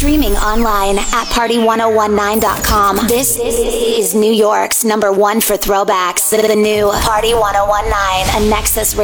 Streaming online at party1019.com. This is New York's #1 for throwbacks. The new Party 1019, a Nexus Radio.